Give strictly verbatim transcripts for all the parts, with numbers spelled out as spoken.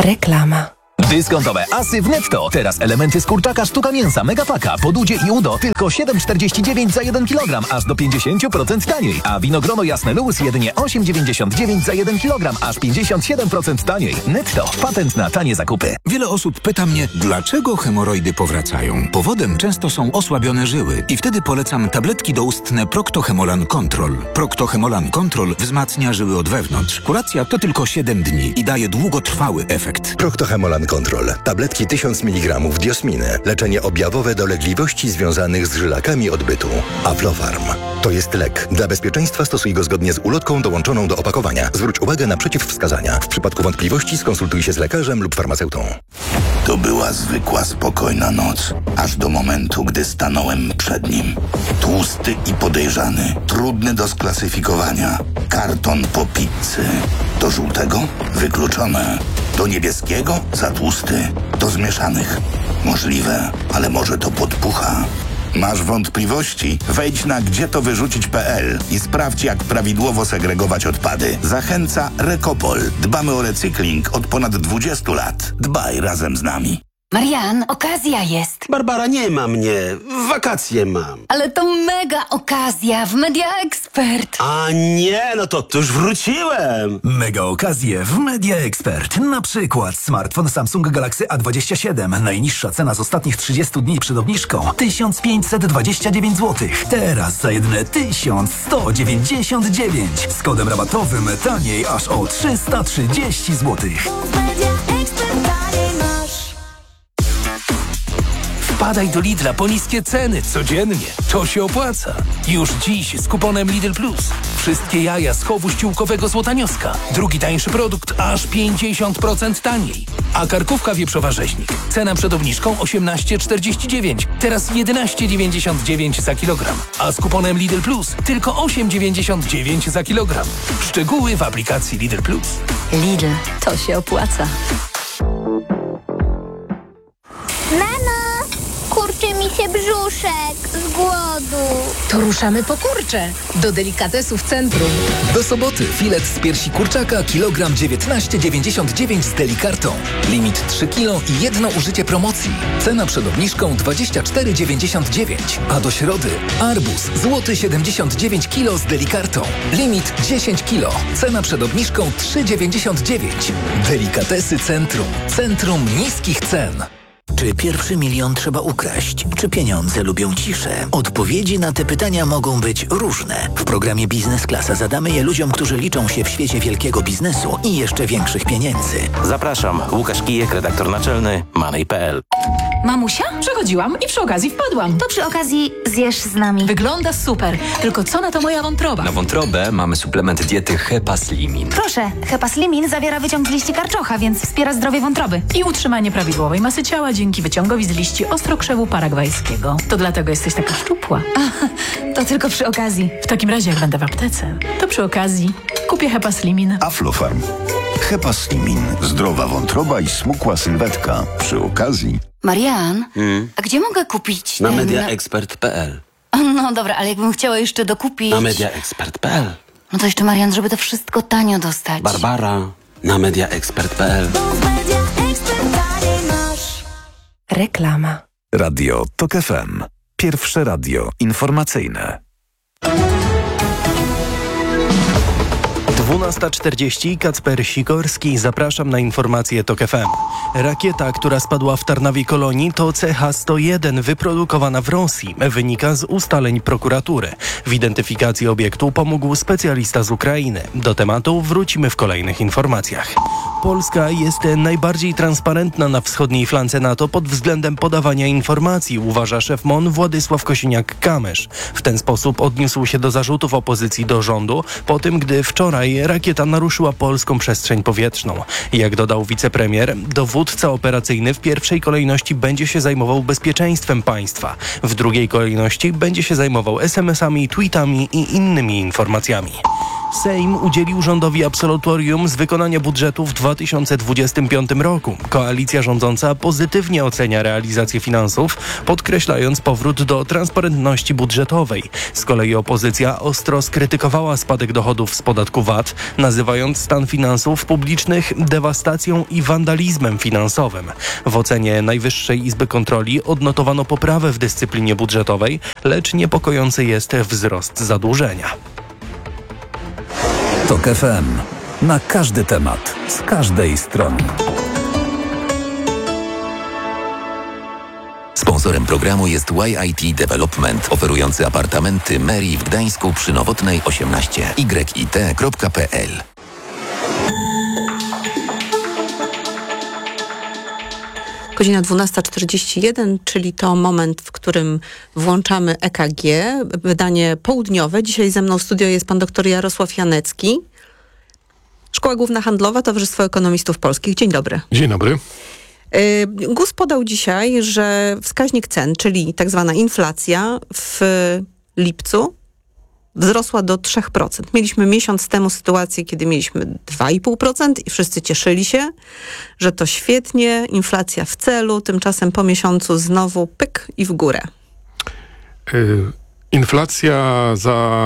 Reklama. Dyskontowe asy w Netto. Teraz elementy z kurczaka, sztuka mięsa, megapaka, podudzie i udo tylko siedem czterdzieści dziewięć za jeden kilogram, aż do pięćdziesiąt procent taniej. A winogrono jasne Luz jedynie osiem dziewięćdziesiąt dziewięć za jeden kilogram, aż pięćdziesiąt siedem procent taniej. Netto. Patent na tanie zakupy. Wiele osób pyta mnie, dlaczego hemoroidy powracają. Powodem często są osłabione żyły i wtedy polecam tabletki doustne Procto-Hemolan Control. Procto-Hemolan Control wzmacnia żyły od wewnątrz. Kuracja to tylko siedem dni i daje długotrwały efekt. Procto-Hemolan Control. Tabletki tysiąc miligramów diosminy. Leczenie objawowe dolegliwości związanych z żylakami odbytu. Aflofarm. To jest lek. Dla bezpieczeństwa stosuj go zgodnie z ulotką dołączoną do opakowania. Zwróć uwagę na przeciwwskazania. W przypadku wątpliwości skonsultuj się z lekarzem lub farmaceutą. To była zwykła, spokojna noc. Aż do momentu, gdy stanąłem przed nim. Tłusty i podejrzany. Trudny do sklasyfikowania. Karton po pizzy. Do żółtego? Wykluczone. Do niebieskiego? Za tłusty. Do zmieszanych? Możliwe, ale może to podpucha. Masz wątpliwości? Wejdź na gdzie to wyrzucić kropka pe el i sprawdź, jak prawidłowo segregować odpady. Zachęca Recopol. Dbamy o recykling od ponad dwudziestu lat. Dbaj razem z nami. Marian, okazja jest. Barbara, nie ma mnie. Wakacje mam. Ale to mega okazja w Media Expert. A nie, no to, to już wróciłem. Mega okazje w Media Expert. Na przykład smartfon Samsung Galaxy A dwadzieścia siedem. Najniższa cena z ostatnich trzydziestu dni przed obniżką. tysiąc pięćset dwadzieścia dziewięć złotych. Teraz za jedyne tysiąc sto dziewięćdziesiąt dziewięć. Z kodem rabatowym taniej aż o trzysta trzydzieści złotych. Wpadaj do Lidla po niskie ceny codziennie. To się opłaca. Już dziś z kuponem Lidl Plus. Wszystkie jaja z chowu ściółkowego Złotanioska. Drugi tańszy produkt aż pięćdziesiąt procent taniej. A karkówka wieprzowa rzeźnik. Cena przed obniżką osiemnaście czterdzieści dziewięć. Teraz jedenaście dziewięćdziesiąt dziewięć za kilogram. A z kuponem Lidl Plus tylko osiem dziewięćdziesiąt dziewięć za kilogram. Szczegóły w aplikacji Lidl Plus. Lidl, to się opłaca. Kurczy mi się brzuszek z głodu. To ruszamy po kurcze. Do delikatesu w centrum. Do soboty filet z piersi kurczaka kilogram dziewiętnaście dziewięćdziesiąt dziewięć z Delikartą. Limit trzy kilo i jedno użycie promocji. Cena przed obniżką dwadzieścia cztery dziewięćdziesiąt dziewięć. A do środy arbuz złoty siedemdziesiąt dziewięć kilo z Delikartą. Limit dziesięć kilo. Cena przed obniżką trzy dziewięćdziesiąt dziewięć. Delikatesy Centrum. Centrum niskich cen. Czy pierwszy milion trzeba ukraść? Czy pieniądze lubią ciszę? Odpowiedzi na te pytania mogą być różne. W programie Biznes Klasa zadamy je ludziom, którzy liczą się w świecie wielkiego biznesu i jeszcze większych pieniędzy. Zapraszam. Łukasz Kijek, redaktor naczelny Money kropka pe el. Mamusia? Przechodziłam i przy okazji wpadłam. To przy okazji zjesz z nami. Wygląda super. Tylko co na to moja wątroba? Na wątrobę mamy suplement diety Hepaslimin. Proszę, Hepaslimin zawiera wyciąg z liści karczocha, więc wspiera zdrowie wątroby. I utrzymanie prawidłowej masy ciała dzięki wyciągowi z liści ostrokrzewu paragwajskiego. To dlatego jesteś taka szczupła. A, to tylko przy okazji. W takim razie, jak będę w aptece, to przy okazji kupię Hepaslimin. Aflofarm. Hepaslimin. Zdrowa wątroba i smukła sylwetka. Przy okazji. Marian, hmm? a gdzie mogę kupić Na ten... media expert kropka pe el. No dobra, ale jakbym chciała jeszcze dokupić... Na media expert kropka pe el. No to jeszcze, Marian, żeby to wszystko tanio dostać. Barbara, na media expert kropka pe el. Reklama. Radio Tok F M. Pierwsze radio informacyjne. dwunasta czterdzieści, Kacper Sikorski, zapraszam na informacje Tok F M. Rakieta, która spadła w Tarnowie Kolonii, to C H sto jeden, wyprodukowana w Rosji, wynika z ustaleń prokuratury. W identyfikacji obiektu pomógł specjalista z Ukrainy. Do tematu wrócimy w kolejnych informacjach. Polska jest najbardziej transparentna na wschodniej flance NATO pod względem podawania informacji, uważa szef M O N Władysław Kosiniak-Kamysz. W ten sposób odniósł się do zarzutów opozycji do rządu, po tym gdy wczoraj rakieta naruszyła polską przestrzeń powietrzną. Jak dodał wicepremier, dowódca operacyjny w pierwszej kolejności będzie się zajmował bezpieczeństwem państwa. W drugiej kolejności będzie się zajmował es em esami, tweetami i innymi informacjami. Sejm udzielił rządowi absolutorium z wykonania budżetu w dwa tysiące dwudziestym piątym roku. Koalicja rządząca pozytywnie ocenia realizację finansów, podkreślając powrót do transparentności budżetowej. Z kolei opozycja ostro skrytykowała spadek dochodów z podatku V A T, nazywając stan finansów publicznych dewastacją i wandalizmem finansowym. W ocenie Najwyższej Izby Kontroli odnotowano poprawę w dyscyplinie budżetowej, lecz niepokojący jest wzrost zadłużenia. TOK F M. Na każdy temat, z każdej strony. Sponsorem programu jest Y I T Development, oferujący apartamenty Meri w Gdańsku przy Nowotnej osiemnaście. y i t kropka p l. Godzina dwunasta czterdzieści jeden, czyli to moment, w którym włączamy E K G, wydanie południowe. Dzisiaj ze mną w studio jest pan dr Jarosław Janecki. Szkoła Główna Handlowa, Towarzystwo Ekonomistów Polskich. Dzień dobry. Dzień dobry. G U S podał dzisiaj, że wskaźnik cen, czyli tak zwana inflacja w lipcu wzrosła do trzy procent. Mieliśmy miesiąc temu sytuację, kiedy mieliśmy dwa i pół procent i wszyscy cieszyli się, że to świetnie, inflacja w celu, tymczasem po miesiącu znowu pyk i w górę. Y- Inflacja za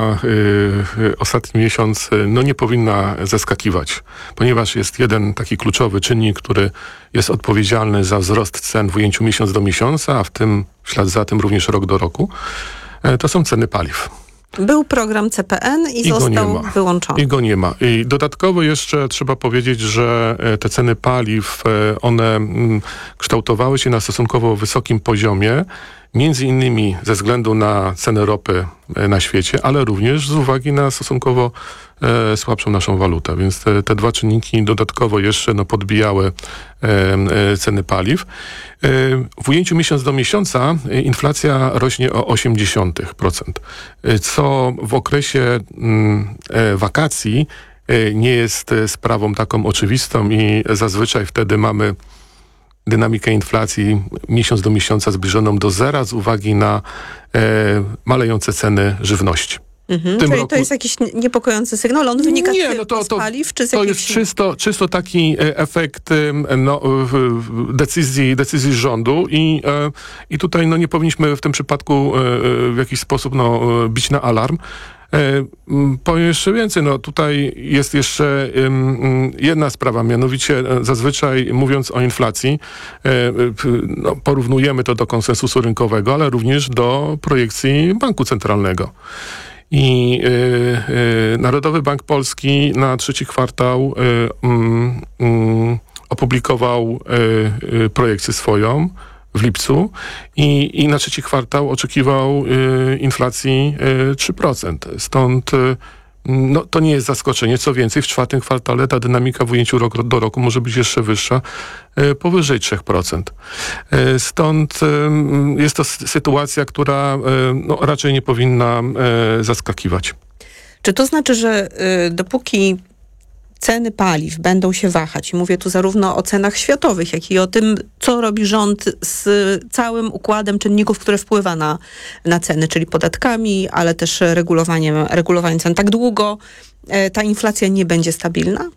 y, ostatni miesiąc y, no nie powinna zaskakiwać, ponieważ jest jeden taki kluczowy czynnik, który jest odpowiedzialny za wzrost cen w ujęciu miesiąc do miesiąca, a w tym w ślad za tym również rok do roku. Y, to są ceny paliw. Był program C P N i, I został wyłączony. I go nie ma. I dodatkowo jeszcze trzeba powiedzieć, że te ceny paliw, one kształtowały się na stosunkowo wysokim poziomie, między innymi ze względu na cenę ropy na świecie, ale również z uwagi na stosunkowo e, słabszą naszą walutę. Więc te, te dwa czynniki dodatkowo jeszcze no, podbijały e, e, ceny paliw. E, w ujęciu miesiąc do miesiąca e, inflacja rośnie o osiem dziesiątych procent, e, co w okresie m, e, wakacji e, nie jest e, sprawą taką oczywistą i zazwyczaj wtedy mamy dynamikę inflacji miesiąc do miesiąca zbliżoną do zera z uwagi na e, malejące ceny żywności. Mhm, czyli roku... to jest jakiś niepokojący sygnał, on wynika nie, no to, z to, paliw, czy z to jakichś... jest czysto, czysto taki efekt no, decyzji, decyzji rządu i, i tutaj no, nie powinniśmy w tym przypadku w jakiś sposób no, bić na alarm. E, powiem jeszcze więcej, no tutaj jest jeszcze um, jedna sprawa, mianowicie zazwyczaj mówiąc o inflacji e, no, porównujemy to do konsensusu rynkowego, ale również do projekcji Banku Centralnego. I y, y, Narodowy Bank Polski na trzeci kwartał y, y, y, opublikował y, y, projekcję swoją w lipcu i, i na trzeci kwartał oczekiwał y, inflacji y, trzy procent. Stąd y, no, to nie jest zaskoczenie. Co więcej, w czwartym kwartale ta dynamika w ujęciu rok do roku może być jeszcze wyższa, y, powyżej trzy procent. Y, stąd y, jest to sytuacja, która y, no, raczej nie powinna y, zaskakiwać. Czy to znaczy, że y, dopóki ceny paliw będą się wahać, i mówię tu zarówno o cenach światowych, jak i o tym, co robi rząd z całym układem czynników, które wpływa na, na ceny, czyli podatkami, ale też regulowaniem, regulowaniem cen. Tak długo e, ta inflacja nie będzie stabilna?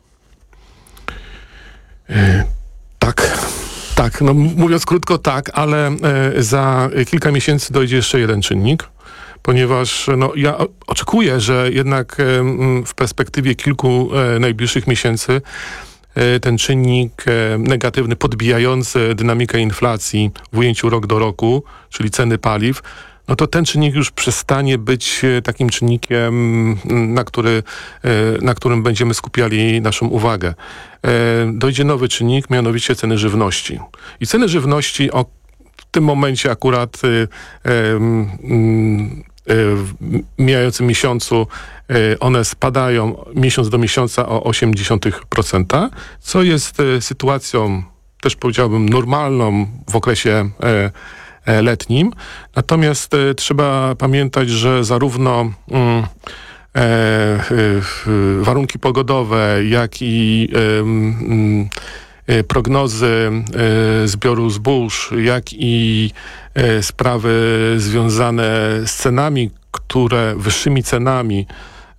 E, tak. Tak, no mówiąc krótko tak, ale e, za kilka miesięcy dojdzie jeszcze jeden czynnik, ponieważ no, ja oczekuję, że jednak w perspektywie kilku najbliższych miesięcy ten czynnik negatywny, podbijający dynamikę inflacji w ujęciu rok do roku, czyli ceny paliw, no to ten czynnik już przestanie być takim czynnikiem, na, który, na którym będziemy skupiali naszą uwagę. Dojdzie nowy czynnik, mianowicie ceny żywności. I ceny żywności o w tym momencie akurat y, y, y, w mijającym miesiącu y, one spadają miesiąc do miesiąca o osiem dziesiątych procent, co jest y, sytuacją też powiedziałbym normalną w okresie y, y, letnim. Natomiast y, trzeba pamiętać, że zarówno y, y, y, warunki pogodowe, jak i y, y, prognozy y, zbioru zbóż, jak i y, sprawy związane z cenami, które, wyższymi cenami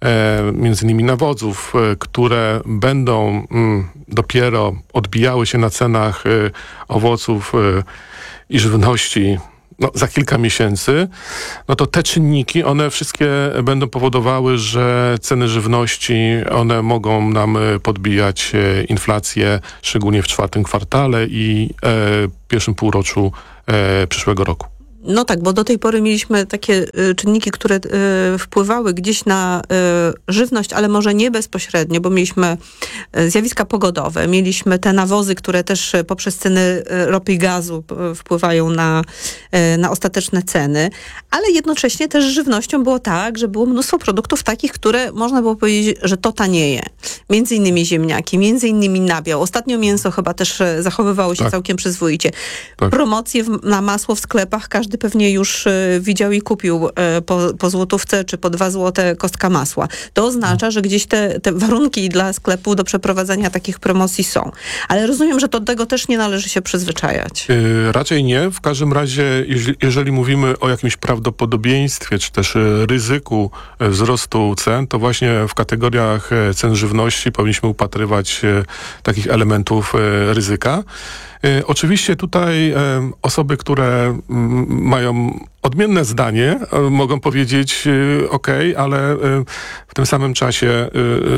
e, między innymi nawozów, e, które będą mm, dopiero odbijały się na cenach e, owoców e, i żywności no, za kilka miesięcy, no to te czynniki, one wszystkie będą powodowały, że ceny żywności, one mogą nam podbijać inflację, szczególnie w czwartym kwartale i e, pierwszym półroczu e, przyszłego roku. No tak, bo do tej pory mieliśmy takie y, czynniki, które y, wpływały gdzieś na y, żywność, ale może nie bezpośrednio, bo mieliśmy y, zjawiska pogodowe, mieliśmy te nawozy, które też y, poprzez ceny y, ropy i gazu y, wpływają na, y, na ostateczne ceny, ale jednocześnie też z żywnością było tak, że było mnóstwo produktów takich, które można było powiedzieć, że to tanieje. Między innymi ziemniaki, między innymi nabiał. Ostatnio mięso chyba też y, zachowywało się tak. całkiem przyzwoicie. Tak. Promocje w, na masło w sklepach, każdy pewnie już y, widział i kupił y, po, po złotówce czy po dwa złote kostka masła. To oznacza, że gdzieś te, te warunki dla sklepu do przeprowadzania takich promocji są. Ale rozumiem, że do tego też nie należy się przyzwyczajać. Yy, raczej nie. W każdym razie, jeżeli, jeżeli mówimy o jakimś prawdopodobieństwie, czy też y, ryzyku y, wzrostu cen, to właśnie w kategoriach y, cen żywności powinniśmy upatrywać y, takich elementów y, ryzyka. Y, oczywiście tutaj y, osoby, które y, mają odmienne zdanie, y, mogą powiedzieć y, ok, ale y, w tym samym czasie y,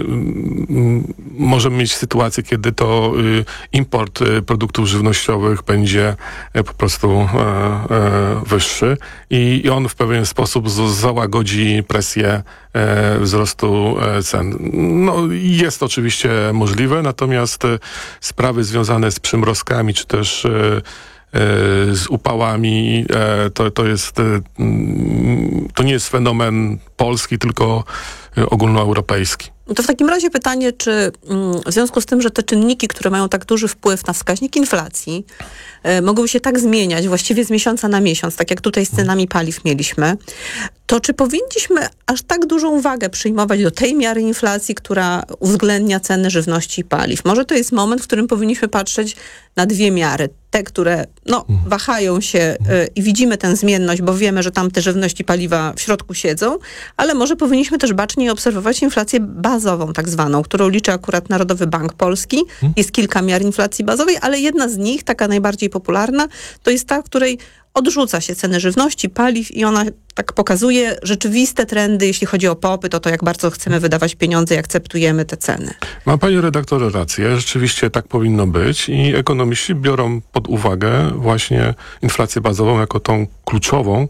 y, możemy mieć sytuację, kiedy to y, import y, produktów żywnościowych będzie y, po prostu y, y, wyższy i, i on w pewien sposób z, załagodzi presję y, wzrostu y, cen. No, jest oczywiście możliwe, natomiast y, sprawy związane z przymrozkami, czy też y, z upałami, to, to jest, to nie jest fenomen polski, tylko ogólnoeuropejski. To w takim razie pytanie, czy w związku z tym, że te czynniki, które mają tak duży wpływ na wskaźnik inflacji, mogą się tak zmieniać właściwie z miesiąca na miesiąc, tak jak tutaj z cenami paliw mieliśmy, to czy powinniśmy aż tak dużą wagę przyjmować do tej miary inflacji, która uwzględnia ceny żywności i paliw? Może to jest moment, w którym powinniśmy patrzeć na dwie miary. Te, które no, wahają się y, i widzimy tę zmienność, bo wiemy, że tam te żywności, paliwa w środku siedzą, ale może powinniśmy też baczniej obserwować inflację bazową tak zwaną, którą liczy akurat Narodowy Bank Polski. Jest kilka miar inflacji bazowej, ale jedna z nich, taka najbardziej popularna, to jest ta, w której odrzuca się ceny żywności, paliw i ona tak pokazuje rzeczywiste trendy, jeśli chodzi o popyt, o to, jak bardzo chcemy wydawać pieniądze i akceptujemy te ceny. Ma pani redaktor rację, rzeczywiście tak powinno być i ekonomiści biorą pod uwagę właśnie inflację bazową jako tą kluczową,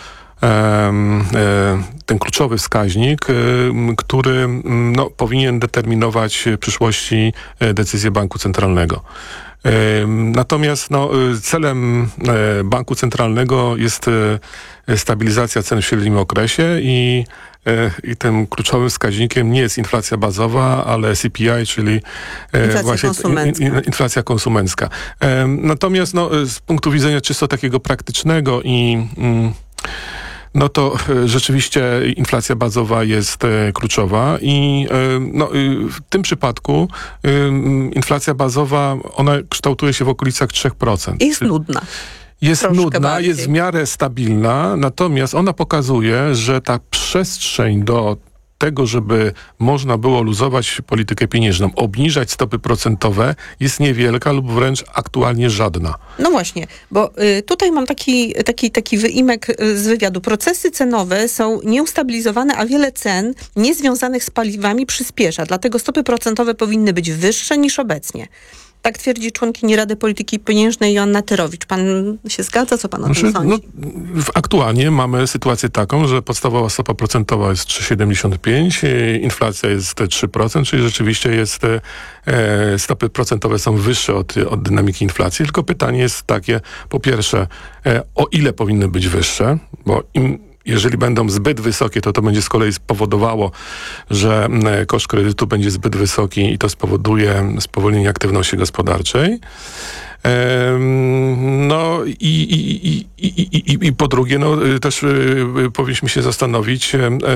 ten kluczowy wskaźnik, który no, powinien determinować w przyszłości decyzje Banku Centralnego. Natomiast no, celem Banku Centralnego jest stabilizacja cen w średnim okresie i, i tym kluczowym wskaźnikiem nie jest inflacja bazowa, ale C P I, czyli inflacja właśnie konsumencka. In, inflacja konsumencka. Natomiast no, z punktu widzenia czysto takiego praktycznego i no to rzeczywiście inflacja bazowa jest e, kluczowa i e, no, w tym przypadku e, inflacja bazowa, ona kształtuje się w okolicach trzy procent. Jest nudna. Jest Troszkę nudna, bardziej. jest w miarę stabilna, natomiast ona pokazuje, że ta przestrzeń do tego, żeby można było luzować politykę pieniężną, obniżać stopy procentowe, jest niewielka lub wręcz aktualnie żadna. No właśnie, bo y, tutaj mam taki, taki, taki wyimek y, z wywiadu. Procesy cenowe są nieustabilizowane, a wiele cen niezwiązanych z paliwami przyspiesza. Dlatego stopy procentowe powinny być wyższe niż obecnie. Tak twierdzi członkini Rady Polityki Pieniężnej Joanna Tyrowicz. Pan się zgadza? Co pan o znaczy, tym sądzi? No, aktualnie mamy sytuację taką, że podstawowa stopa procentowa jest trzy przecinek siedemdziesiąt pięć, inflacja jest trzy procent, czyli rzeczywiście jest, e, stopy procentowe są wyższe od, od dynamiki inflacji. Tylko pytanie jest takie, po pierwsze, e, o ile powinny być wyższe, bo im jeżeli będą zbyt wysokie, to to będzie z kolei spowodowało, że koszt kredytu będzie zbyt wysoki i to spowoduje spowolnienie aktywności gospodarczej. No i, i, i, i, i, i po drugie, no, też powinniśmy się zastanowić,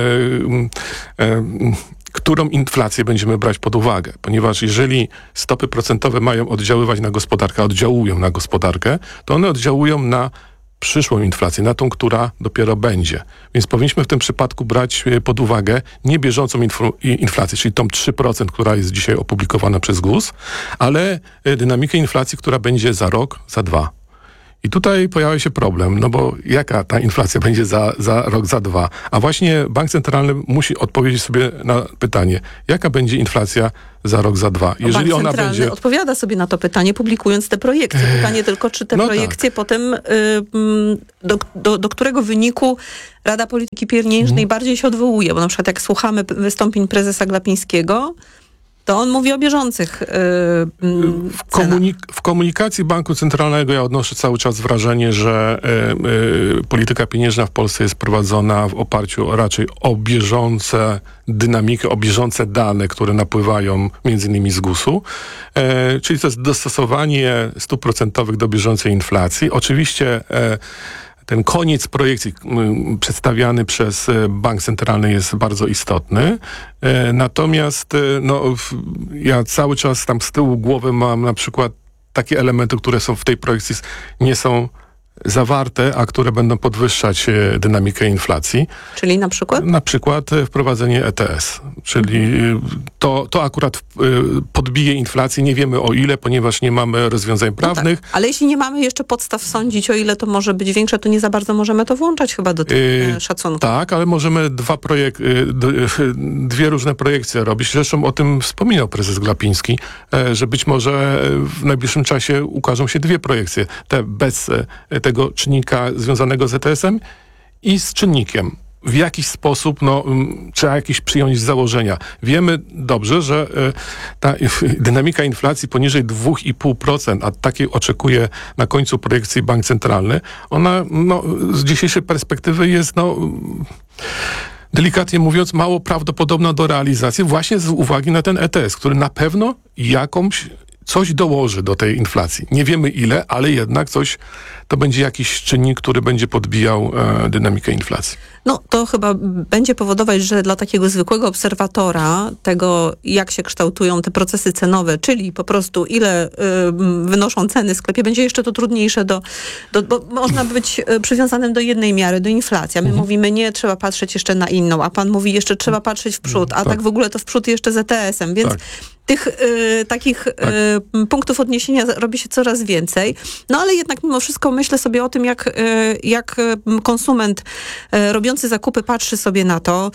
którą inflację będziemy brać pod uwagę. Ponieważ jeżeli stopy procentowe mają oddziaływać na gospodarkę, oddziałują na gospodarkę, to one oddziałują na przyszłą inflację, na tą, która dopiero będzie. Więc powinniśmy w tym przypadku brać pod uwagę nie bieżącą infl- inflację, czyli tą trzy procent, która jest dzisiaj opublikowana przez G U S, ale dynamikę inflacji, która będzie za rok, za dwa. I tutaj pojawia się problem, no bo jaka ta inflacja będzie za, za rok, za dwa? A właśnie bank centralny musi odpowiedzieć sobie na pytanie, jaka będzie inflacja za rok, za dwa? Jeżeli bank ona centralny będzie... odpowiada sobie na to pytanie, publikując te projekcje. Pytanie tylko, czy te no projekcje tak. potem y, do, do, do którego wyniku Rada Polityki Pieniężnej hmm. bardziej się odwołuje? Bo na przykład jak słuchamy wystąpień prezesa Glapińskiego, to on mówi o bieżących yy, yy, w, komunik- w komunikacji Banku Centralnego ja odnoszę cały czas wrażenie, że yy, yy, polityka pieniężna w Polsce jest prowadzona w oparciu raczej o bieżące dynamikę, o bieżące dane, które napływają między innymi z G U S-u. Yy, czyli to jest dostosowanie stóp procentowych do bieżącej inflacji. Oczywiście yy, ten koniec projekcji y, przedstawiany przez y, Bank Centralny jest bardzo istotny. Y, natomiast y, no, w, ja cały czas tam z tyłu głowy mam na przykład takie elementy, które są w tej projekcji nie są zawarte, a które będą podwyższać e, dynamikę inflacji. Czyli na przykład? Na przykład e, wprowadzenie E T S. Czyli e, to, to akurat e, podbije inflację. Nie wiemy o ile, ponieważ nie mamy rozwiązań prawnych. No tak. Ale jeśli nie mamy jeszcze podstaw sądzić, o ile to może być większe, to nie za bardzo możemy to włączać chyba do tych e, szacunków. Tak, ale możemy dwa projek- e, d, e, dwie różne projekcje robić. Zresztą o tym wspominał prezes Glapiński, e, że być może w najbliższym czasie ukażą się dwie projekcje. Te bez e, tego czynnika związanego z E T S-em i z czynnikiem. W jakiś sposób no, um, trzeba jakieś przyjąć założenia. Wiemy dobrze, że e, ta dynamika inflacji poniżej dwa i pół procent, a takiej oczekuje na końcu projekcji Bank Centralny, ona no, z dzisiejszej perspektywy jest no, delikatnie mówiąc mało prawdopodobna do realizacji właśnie z uwagi na ten E T S, który na pewno jakąś coś dołoży do tej inflacji. Nie wiemy ile, ale jednak coś, to będzie jakiś czynnik, który będzie podbijał e, dynamikę inflacji. No to chyba będzie powodować, że dla takiego zwykłego obserwatora tego, jak się kształtują te procesy cenowe, czyli po prostu ile y, wynoszą ceny w sklepie, będzie jeszcze to trudniejsze, do, do, bo można być przywiązanym do jednej miary, do inflacji. A my mhm. mówimy, nie, trzeba patrzeć jeszcze na inną, a pan mówi, jeszcze trzeba patrzeć w przód, a tak, tak w ogóle to w przód jeszcze z E T S-em, więc tak. Tych y, takich tak. y, punktów odniesienia robi się coraz więcej. No ale jednak mimo wszystko myślę sobie o tym, jak, y, jak konsument y, robiący zakupy patrzy sobie na to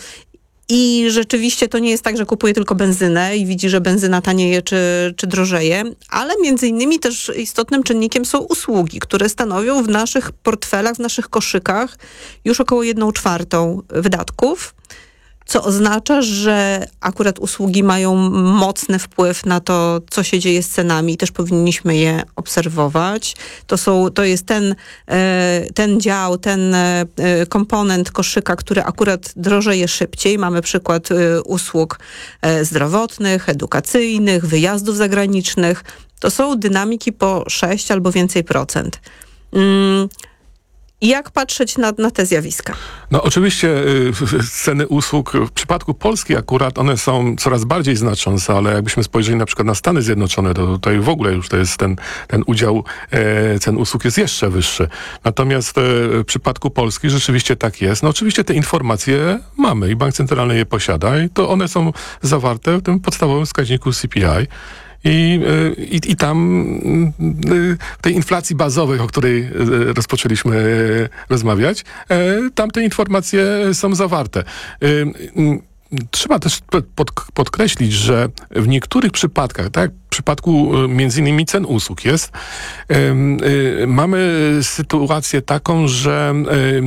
i rzeczywiście to nie jest tak, że kupuje tylko benzynę i widzi, że benzyna tanieje czy, czy drożeje, ale między innymi też istotnym czynnikiem są usługi, które stanowią w naszych portfelach, w naszych koszykach już około jedną czwartą wydatków. Co oznacza, że akurat usługi mają mocny wpływ na to, co się dzieje z cenami i też powinniśmy je obserwować. To są, to jest ten, ten dział, ten komponent koszyka, który akurat drożeje szybciej. Mamy przykład usług zdrowotnych, edukacyjnych, wyjazdów zagranicznych. To są dynamiki po sześć albo więcej procent. Mm. Jak patrzeć na, na te zjawiska? No oczywiście y, ceny usług w przypadku Polski akurat one są coraz bardziej znaczące, ale jakbyśmy spojrzeli na przykład na Stany Zjednoczone, to tutaj w ogóle już to jest ten, ten udział e, cen usług jest jeszcze wyższy. Natomiast e, w przypadku Polski rzeczywiście tak jest. No oczywiście te informacje mamy i Bank Centralny je posiada i to one są zawarte w tym podstawowym wskaźniku C P I. I, i, I tam w tej inflacji bazowej, o której rozpoczęliśmy rozmawiać, tam te informacje są zawarte. Trzeba też pod, podkreślić, że w niektórych przypadkach, tak jak w przypadku między innymi cen usług jest, mamy sytuację taką, że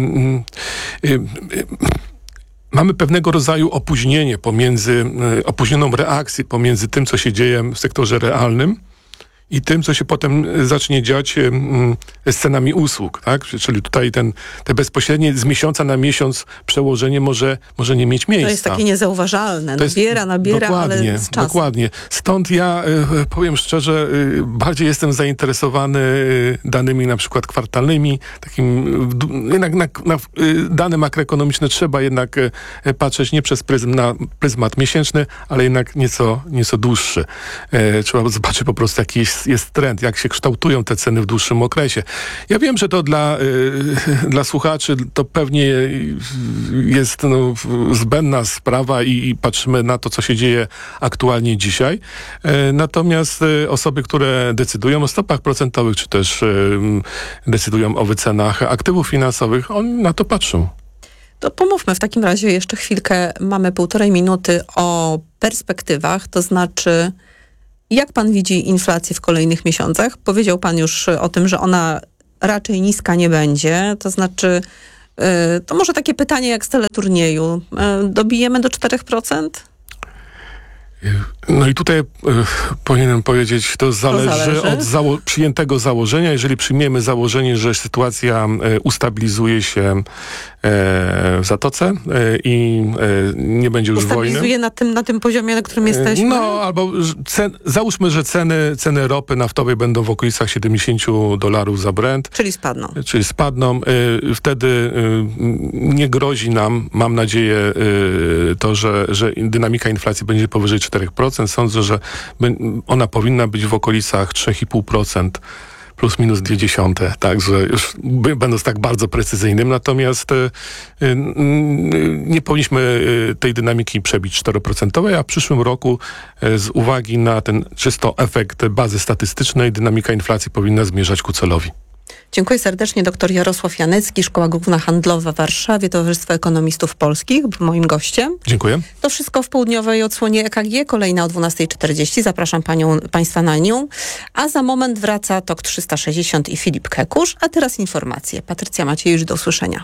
mamy pewnego rodzaju opóźnienie pomiędzy, opóźnioną reakcję pomiędzy tym, co się dzieje w sektorze realnym i tym, co się potem zacznie dziać z cenami usług, tak? Czyli tutaj ten, te bezpośrednie z miesiąca na miesiąc przełożenie może, może nie mieć miejsca. To jest takie niezauważalne. Nabiera, nabiera, ale z czasem. Dokładnie. Stąd ja powiem szczerze, bardziej jestem zainteresowany danymi na przykład kwartalnymi, takim jednak na, na dane makroekonomiczne trzeba jednak patrzeć nie przez pryzm, na pryzmat miesięczny, ale jednak nieco, nieco dłuższy. Trzeba zobaczyć po prostu jakieś jest trend, jak się kształtują te ceny w dłuższym okresie. Ja wiem, że to dla, y, dla słuchaczy to pewnie jest no, zbędna sprawa i, i patrzymy na to, co się dzieje aktualnie dzisiaj. Y, natomiast y, osoby, które decydują o stopach procentowych, czy też y, decydują o wycenach aktywów finansowych, oni na to patrzą. To pomówmy w takim razie jeszcze chwilkę, mamy półtorej minuty o perspektywach, to znaczy jak pan widzi inflację w kolejnych miesiącach? Powiedział pan już o tym, że ona raczej niska nie będzie, to znaczy yy, to może takie pytanie jak z teleturnieju, yy, dobijemy do czterech procent? No i tutaj y, powinienem powiedzieć, to zależy, to zależy. od zało- przyjętego założenia. Jeżeli przyjmiemy założenie, że sytuacja y, ustabilizuje się y, w Zatoce y, i y, nie będzie już wojny. Ustabilizuje na tym, na tym poziomie, na którym jesteśmy? No, albo cen, załóżmy, że ceny, ceny ropy naftowej będą w okolicach siedemdziesiąt dolarów za Brent. Czyli spadną. Czyli spadną. Y, wtedy y, nie grozi nam, mam nadzieję, y, to, że, że dynamika inflacji będzie powyżej czterech procent. Sądzę, że ona powinna być w okolicach trzy i pół procent plus minus dwie dziesiąte, także już będąc tak bardzo precyzyjnym, natomiast y, y, nie powinniśmy y, tej dynamiki przebić czteroprocentowej, a w przyszłym roku y, z uwagi na ten czysto efekt bazy statystycznej dynamika inflacji powinna zmierzać ku celowi. Dziękuję serdecznie. Doktor Jarosław Janecki, Szkoła Główna Handlowa w Warszawie, Towarzystwo Ekonomistów Polskich, był moim gościem. Dziękuję. To wszystko w południowej odsłonie E K G, kolejna o dwunasta czterdzieści. Zapraszam panią, państwa na nią. A za moment wraca Tok trzysta sześćdziesiąt i Filip Kekusz. A teraz informacje. Patrycja Maciejusz, do usłyszenia.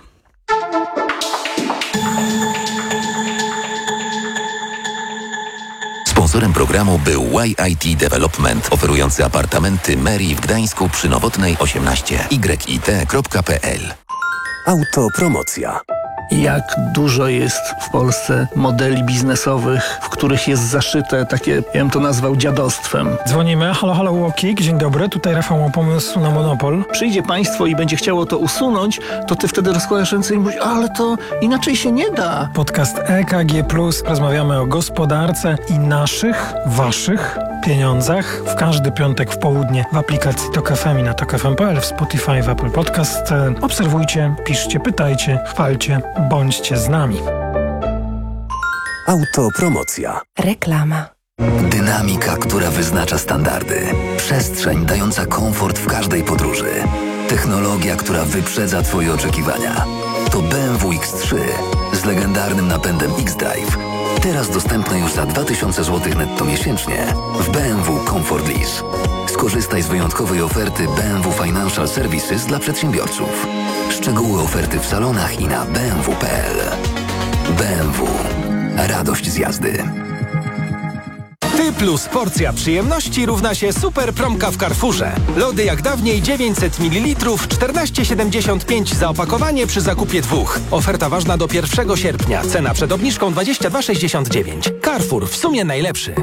Sponsorem programu był Y I T Development, oferujący apartamenty Mary w Gdańsku przy Nowotnej osiemnaście. y i t kropka p l. Autopromocja. Jak dużo jest w Polsce modeli biznesowych, w których jest zaszyte takie, ja bym to nazwał dziadostwem. Dzwonimy. Halo, halo, Łokik. Dzień dobry. Tutaj Rafał ma pomysł na monopol. Przyjdzie państwo i będzie chciało to usunąć, to ty wtedy rozkładasz ręce i mówisz, ale to inaczej się nie da. Podcast E K G plus. Rozmawiamy o gospodarce i naszych, waszych pieniądzach w każdy piątek w południe w aplikacji Tok F M i na tok f m kropka p l, w Spotify, w Apple Podcast. Obserwujcie, piszcie, pytajcie, chwalcie, bądźcie z nami. Autopromocja. Reklama. Dynamika, która wyznacza standardy. Przestrzeń dająca komfort w każdej podróży. Technologia, która wyprzedza twoje oczekiwania. To B M W X trzy z legendarnym napędem X-Drive. Teraz dostępne już za dwa tysiące złotych netto miesięcznie w B M W Comfort Lease. Skorzystaj z wyjątkowej oferty B M W Financial Services dla przedsiębiorców. Szczegóły oferty w salonach i na b m w kropka p l. B M W. Radość z jazdy. Ty plus porcja przyjemności równa się super promka w Carrefourze. Lody jak dawniej dziewięćset mililitrów, czternaście siedemdziesiąt pięć za opakowanie przy zakupie dwóch. Oferta ważna do pierwszego sierpnia. Cena przed obniżką dwadzieścia dwa sześćdziesiąt dziewięć. Carrefour, w sumie najlepszy.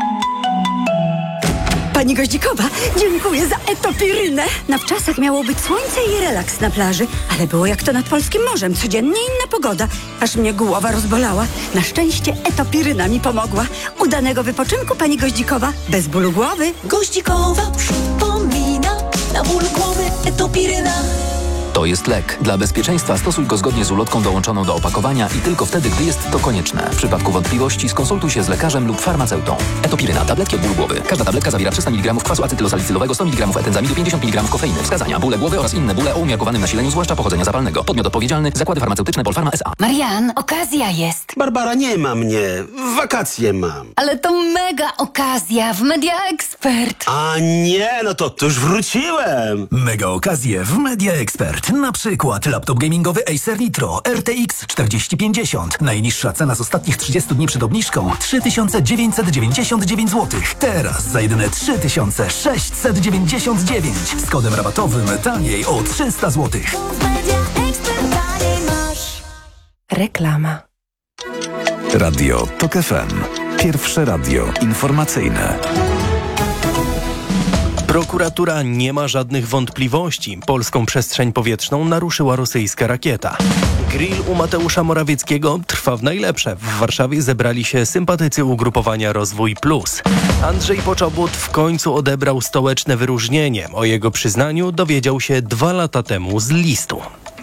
Pani Goździkowa, dziękuję za etopirynę. Na wczasach miało być słońce i relaks na plaży, ale było jak to nad polskim morzem. Codziennie inna pogoda. Aż mnie głowa rozbolała. Na szczęście etopiryna mi pomogła. Udanego wypoczynku, pani Goździkowa. Bez bólu głowy. Goździkowa przypomina. Na ból głowy etopiryna. To jest lek. Dla bezpieczeństwa stosuj go zgodnie z ulotką dołączoną do opakowania i tylko wtedy, gdy jest to konieczne. W przypadku wątpliwości skonsultuj się z lekarzem lub farmaceutą. Etopiryna. Tabletki od bólu głowy. Każda tabletka zawiera trzysta miligramów kwasu acetylosalicylowego, sto miligramów etenzamidu, pięćdziesiąt miligramów kofeiny. Wskazania: bóle głowy oraz inne bóle o umiarkowanym nasileniu, zwłaszcza pochodzenia zapalnego. Podmiot odpowiedzialny: Zakłady Farmaceutyczne Polpharma S A. Marian, okazja jest. Barbara, nie ma mnie. Wakacje mam. Ale to mega okazja w Media Expert. A nie, no to, to już wróciłem. Mega okazje w Media Expert. Na przykład laptop gamingowy Acer Nitro R T X czterdzieści pięćdziesiąt. Najniższa cena z ostatnich trzydziestu dni przed obniżką trzy tysiące dziewięćset dziewięćdziesiąt dziewięć złotych. Teraz za jedyne trzy tysiące sześćset dziewięćdziesiąt dziewięć. Z kodem rabatowym taniej o trzysta złotych. Reklama. Radio Tok F M. Pierwsze radio informacyjne. Prokuratura nie ma żadnych wątpliwości. Polską przestrzeń powietrzną naruszyła rosyjska rakieta. Grill u Mateusza Morawieckiego trwa w najlepsze. W Warszawie zebrali się sympatycy ugrupowania Rozwój Plus. Andrzej Poczobut w końcu odebrał stołeczne wyróżnienie. O jego przyznaniu dowiedział się dwa lata temu z listu.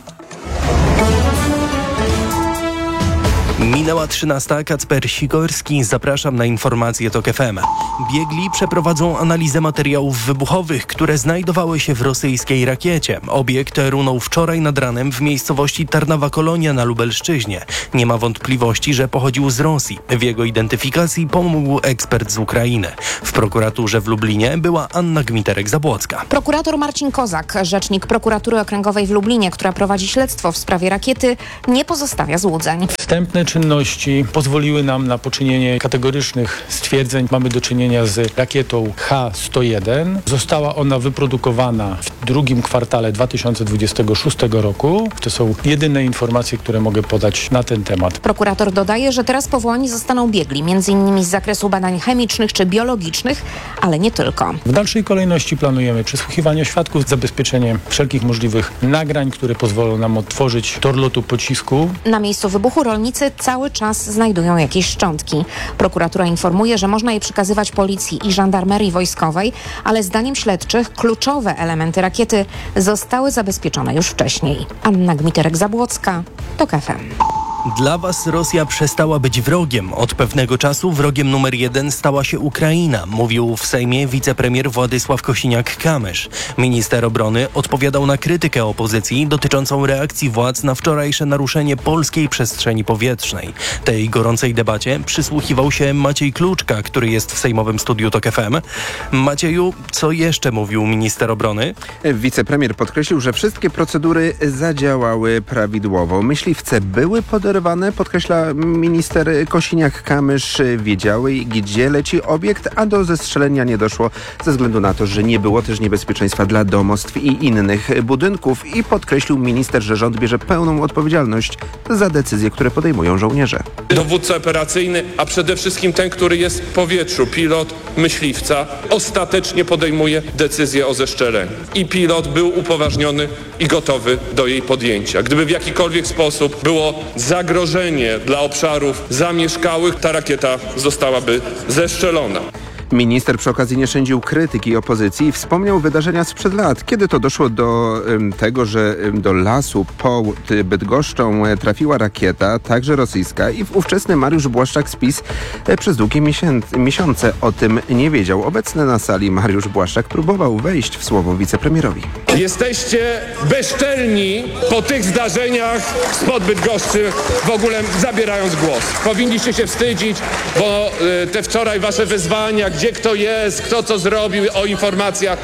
Minęła trzynasta. Kacper Sikorski. Zapraszam na informacje TOK F M. Biegli przeprowadzą analizę materiałów wybuchowych, które znajdowały się w rosyjskiej rakiecie. Obiekt runął wczoraj nad ranem w miejscowości Tarnowa Kolonia na Lubelszczyźnie. Nie ma wątpliwości, że pochodził z Rosji. W jego identyfikacji pomógł ekspert z Ukrainy. W prokuraturze w Lublinie była Anna Gmiterek-Zabłocka. Prokurator Marcin Kozak, rzecznik prokuratury okręgowej w Lublinie, która prowadzi śledztwo w sprawie rakiety, nie pozostawia złudzeń. Wstępne czynności pozwoliły nam na poczynienie kategorycznych stwierdzeń. Mamy do czynienia z rakietą H sto jeden. Została ona wyprodukowana w drugim kwartale dwa tysiące dwudziestego szóstego roku. To są jedyne informacje, które mogę podać na ten temat. Prokurator dodaje, że teraz powołani zostaną biegli, między innymi z zakresu badań chemicznych czy biologicznych, ale nie tylko. W dalszej kolejności planujemy przesłuchiwanie świadków, zabezpieczenie wszelkich możliwych nagrań, które pozwolą nam odtworzyć tor lotu pocisku. Na miejscu wybuchu rolnicy cały czas znajdują jakieś szczątki. Prokuratura informuje, że można je przekazywać policji i żandarmerii wojskowej, ale zdaniem śledczych kluczowe elementy rakiety zostały zabezpieczone już wcześniej. Anna Gmiterek-Zabłocka, TOK F M. Dla was Rosja przestała być wrogiem. Od pewnego czasu wrogiem numer jeden stała się Ukraina, mówił w Sejmie wicepremier Władysław Kosiniak-Kamysz. Minister obrony odpowiadał na krytykę opozycji dotyczącą reakcji władz na wczorajsze naruszenie polskiej przestrzeni powietrznej. Tej gorącej debacie przysłuchiwał się Maciej Kluczka, który jest w sejmowym studiu TOK F M. Macieju, co jeszcze mówił minister obrony? Wicepremier podkreślił, że wszystkie procedury zadziałały prawidłowo. Myśliwce były poderowane, podkreśla minister Kosiniak-Kamysz, wiedziały, gdzie leci obiekt, a do zestrzelenia nie doszło ze względu na to, że nie było też niebezpieczeństwa dla domostw i innych budynków. I podkreślił minister, że rząd bierze pełną odpowiedzialność za decyzje, które podejmują żołnierze. Dowódca operacyjny, a przede wszystkim ten, który jest w powietrzu, pilot myśliwca, ostatecznie podejmuje decyzję o zestrzeleniu. I pilot był upoważniony i gotowy do jej podjęcia. Gdyby w jakikolwiek sposób było zagrożenie dla obszarów zamieszkałych, ta rakieta zostałaby zestrzelona. Minister przy okazji nie szędził krytyki opozycji i wspomniał wydarzenia sprzed lat, kiedy to doszło do um, tego, że um, do lasu pod Bydgoszczą trafiła rakieta, także rosyjska, i ówczesny Mariusz Błaszczak z PiS e, przez długie miesiące, miesiące o tym nie wiedział. Obecny na sali Mariusz Błaszczak próbował wejść w słowo wicepremierowi. Jesteście bezczelni po tych zdarzeniach spod Bydgoszczy, w ogóle zabierając głos. Powinniście się wstydzić, bo y, te wczoraj wasze wyzwania, gdzie kto jest, kto co zrobił, o informacjach.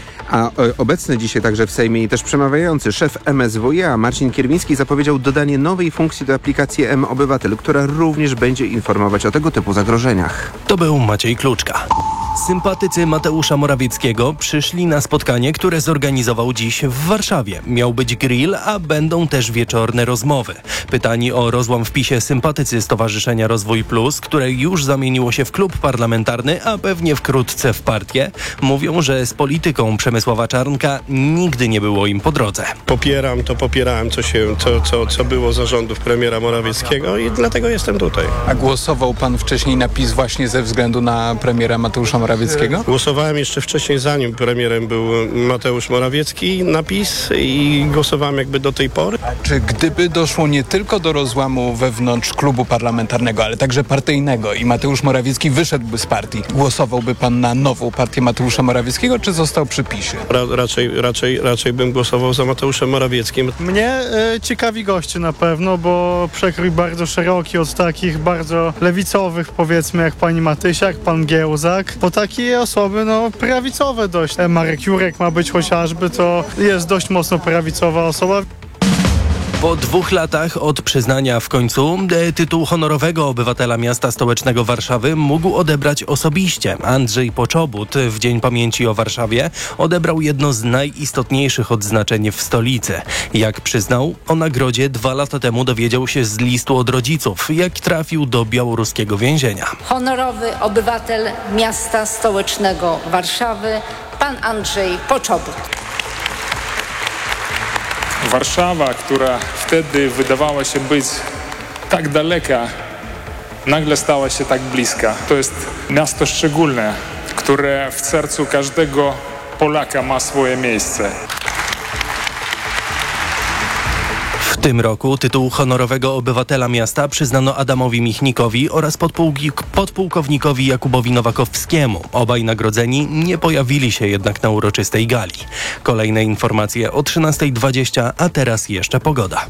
A obecny dzisiaj także w Sejmie i też przemawiający szef M S W iA Marcin Kierwiński zapowiedział dodanie nowej funkcji do aplikacji M-Obywatel, która również będzie informować o tego typu zagrożeniach. To był Maciej Kluczka. Sympatycy Mateusza Morawieckiego przyszli na spotkanie, które zorganizował dziś w Warszawie. Miał być grill, a będą też wieczorne rozmowy. Pytani o rozłam w PiSie sympatycy Stowarzyszenia Rozwój Plus, które już zamieniło się w klub parlamentarny, a pewnie wkrótce w partię, mówią, że z polityką Przemysława Czarnka nigdy nie było im po drodze. Popieram to, popierałem, co, się, co, co, co było za rządów premiera Morawieckiego i dlatego jestem tutaj. A głosował pan wcześniej na PiS właśnie ze względu na premiera Mateusza Morawieckiego? Głosowałem jeszcze wcześniej, zanim premierem był Mateusz Morawiecki, na PiS i głosowałem jakby do tej pory. Czy gdyby doszło nie tylko do rozłamu wewnątrz klubu parlamentarnego, ale także partyjnego i Mateusz Morawiecki wyszedłby z partii, głosowałby pan na nową partię Mateusza Morawieckiego, czy został przy PiSie? Ra, raczej, raczej, raczej bym głosował za Mateuszem Morawieckim. Mnie e, ciekawi goście na pewno, bo przekrój bardzo szeroki od takich bardzo lewicowych, powiedzmy, jak pani Matysiak, pan Giełzak, po takie osoby no prawicowe dość. E, Marek Jurek ma być chociażby, to jest dość mocno prawicowa osoba. Po dwóch latach od przyznania w końcu tytuł honorowego obywatela miasta stołecznego Warszawy mógł odebrać osobiście. Andrzej Poczobut w Dzień Pamięci o Warszawie odebrał jedno z najistotniejszych odznaczeń w stolicy. Jak przyznał, o nagrodzie dwa lata temu dowiedział się z listu od rodziców, jak trafił do białoruskiego więzienia. Honorowy obywatel miasta stołecznego Warszawy, pan Andrzej Poczobut. Warszawa, która wtedy wydawała się być tak daleka nagle stała się tak bliska. To jest miasto szczególne, które w sercu każdego Polaka ma swoje miejsce. W tym roku tytuł honorowego obywatela miasta przyznano Adamowi Michnikowi oraz podpułk- podpułkownikowi Jakubowi Nowakowskiemu. Obaj nagrodzeni nie pojawili się jednak na uroczystej gali. Kolejne informacje o trzynasta dwadzieścia, a teraz jeszcze pogoda.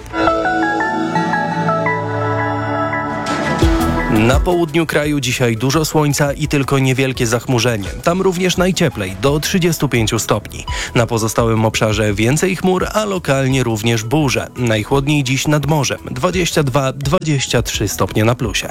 Na południu kraju dzisiaj dużo słońca i tylko niewielkie zachmurzenie. Tam również najcieplej, do trzydziestu pięciu stopni. Na pozostałym obszarze więcej chmur, a lokalnie również burze. Najchłodniej dziś nad morzem, dwadzieścia dwa do dwudziestu trzech stopnie na plusie.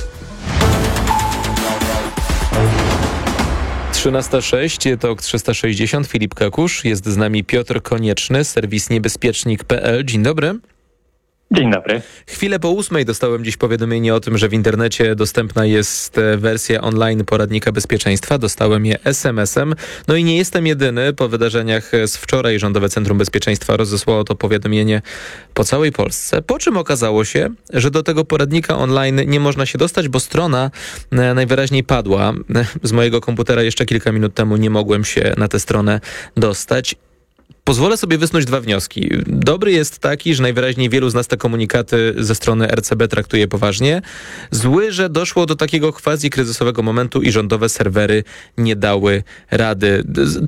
trzynasta sześć, to trzysta sześćdziesiąt, Filip Kakusz, jest z nami Piotr Konieczny, serwis niebezpiecznik kropka p l. Dzień dobry. Dzień dobry. Chwilę po ósmej dostałem dziś powiadomienie o tym, że w internecie dostępna jest wersja online poradnika bezpieczeństwa. Dostałem je es em esem. No i nie jestem jedyny. Po wydarzeniach z wczoraj Rządowe Centrum Bezpieczeństwa rozesłało to powiadomienie po całej Polsce. Po czym okazało się, że do tego poradnika online nie można się dostać, bo strona najwyraźniej padła. Z mojego komputera jeszcze kilka minut temu nie mogłem się na tę stronę dostać. Pozwolę sobie wysnuć dwa wnioski. Dobry jest taki, że najwyraźniej wielu z nas te komunikaty ze strony er ce be traktuje poważnie. Zły, że doszło do takiego quasi-kryzysowego momentu i rządowe serwery nie dały rady.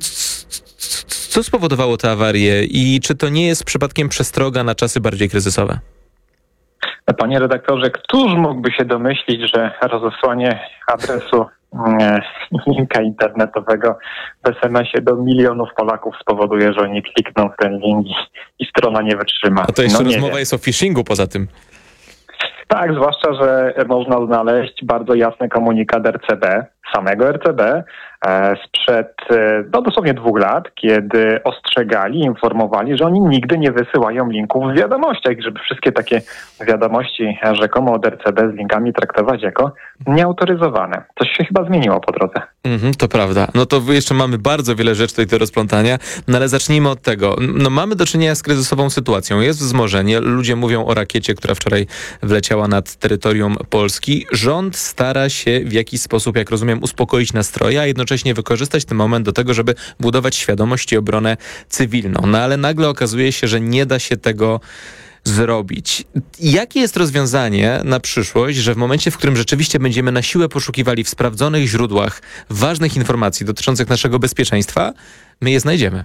Co spowodowało tę awarię i czy to nie jest przypadkiem przestroga na czasy bardziej kryzysowe? Panie redaktorze, któż mógłby się domyślić, że rozesłanie adresu linka internetowego w es em esie do milionów Polaków spowoduje, że oni klikną w ten link i strona nie wytrzyma. A to jeszcze no rozmowa wiem. jest o phishingu poza tym. Tak, zwłaszcza, że można znaleźć bardzo jasny komunikat er ce be, samego er ce be, e, sprzed e, no dosłownie dwóch lat, kiedy ostrzegali, informowali, że oni nigdy nie wysyłają linków w wiadomościach, żeby wszystkie takie wiadomości rzekomo od er ce be z linkami traktować jako nieautoryzowane. Coś się chyba zmieniło po drodze. Mhm, to prawda. No to jeszcze mamy bardzo wiele rzeczy tutaj do rozplątania, no ale zacznijmy od tego. No mamy do czynienia z kryzysową sytuacją. Jest wzmożenie, ludzie mówią o rakiecie, która wczoraj wleciała nad terytorium Polski. Rząd stara się w jakiś sposób, jak rozumiem, uspokoić nastroje, a jednocześnie wykorzystać ten moment do tego, żeby budować świadomość i obronę cywilną. No ale nagle okazuje się, że nie da się tego zrobić. Jakie jest rozwiązanie na przyszłość, że w momencie, w którym rzeczywiście będziemy na siłę poszukiwali w sprawdzonych źródłach ważnych informacji dotyczących naszego bezpieczeństwa, my je znajdziemy?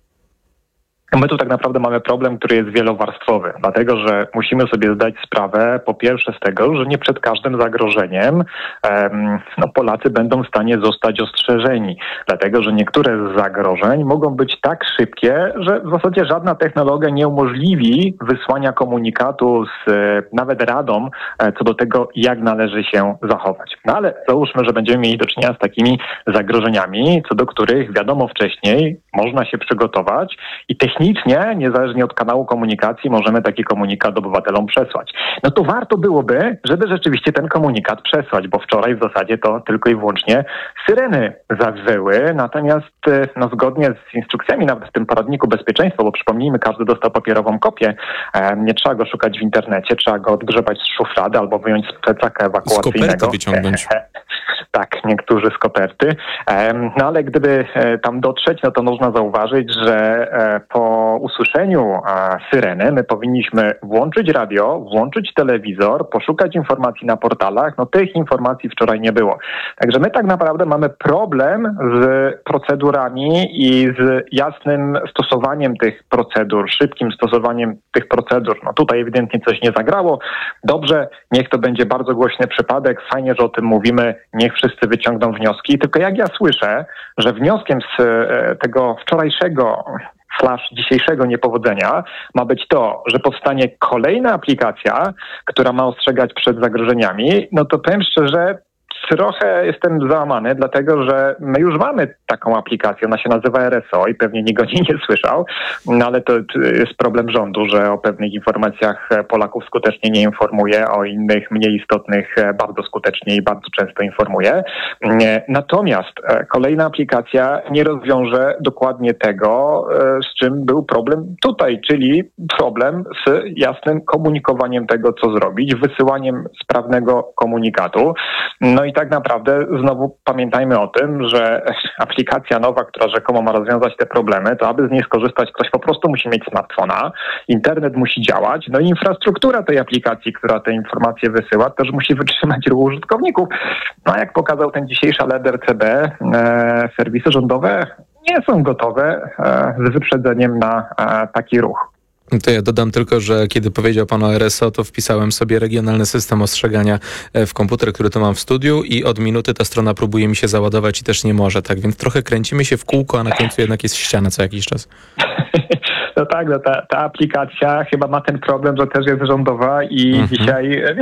My tu tak naprawdę mamy problem, który jest wielowarstwowy, dlatego że musimy sobie zdać sprawę po pierwsze z tego, że nie przed każdym zagrożeniem um, no, Polacy będą w stanie zostać ostrzeżeni, dlatego że niektóre z zagrożeń mogą być tak szybkie, że w zasadzie żadna technologia nie umożliwi wysłania komunikatu z e, nawet radą e, co do tego, jak należy się zachować. No ale załóżmy, że będziemy mieli do czynienia z takimi zagrożeniami, co do których wiadomo wcześniej, można się przygotować i technicznie Technicznie, niezależnie od kanału komunikacji, możemy taki komunikat obywatelom przesłać. No to warto byłoby, żeby rzeczywiście ten komunikat przesłać, bo wczoraj w zasadzie to tylko i wyłącznie syreny zawrzeły, natomiast no, zgodnie z instrukcjami nawet w tym poradniku bezpieczeństwa, bo przypomnijmy, każdy dostał papierową kopię, e, nie trzeba go szukać w internecie, trzeba go odgrzebać z szuflady albo wyjąć z plecaka ewakuacyjnego. Z koperty wyciągnąć. Tak, niektórzy z koperty. No ale gdyby tam dotrzeć, no to można zauważyć, że po usłyszeniu syreny my powinniśmy włączyć radio, włączyć telewizor, poszukać informacji na portalach. No tych informacji wczoraj nie było. Także my tak naprawdę mamy problem z procedurami i z jasnym stosowaniem tych procedur, szybkim stosowaniem tych procedur. No tutaj ewidentnie coś nie zagrało. Dobrze, niech to będzie bardzo głośny przypadek. Fajnie, że o tym mówimy. Niech wszyscy wyciągną wnioski. Tylko jak ja słyszę, że wnioskiem z tego wczorajszego slash dzisiejszego niepowodzenia ma być to, że powstanie kolejna aplikacja, która ma ostrzegać przed zagrożeniami, no to powiem szczerze, trochę jestem załamany, dlatego że my już mamy taką aplikację, ona się nazywa R S O i pewnie nikt o niej nie słyszał, no ale to jest problem rządu, że o pewnych informacjach Polaków skutecznie nie informuje, o innych mniej istotnych bardzo skutecznie i bardzo często informuje. Natomiast kolejna aplikacja nie rozwiąże dokładnie tego, z czym był problem tutaj, czyli problem z jasnym komunikowaniem tego, co zrobić, wysyłaniem sprawnego komunikatu. No i tak naprawdę znowu pamiętajmy o tym, że aplikacja nowa, która rzekomo ma rozwiązać te problemy, to aby z niej skorzystać, ktoś po prostu musi mieć smartfona, internet musi działać, no i infrastruktura tej aplikacji, która te informacje wysyła, też musi wytrzymać ruch użytkowników. No a jak pokazał ten dzisiejszy alert R C B, e, serwisy rządowe nie są gotowe e, z wyprzedzeniem na e, taki ruch. To ja dodam tylko, że kiedy powiedział pan o R S O, to wpisałem sobie regionalny system ostrzegania w komputer, który tu mam w studiu i od minuty ta strona próbuje mi się załadować i też nie może, tak więc trochę kręcimy się w kółko, a na końcu jednak jest ściana co jakiś czas. No tak, no ta, ta aplikacja chyba ma ten problem, że też jest rządowa i mhm. dzisiaj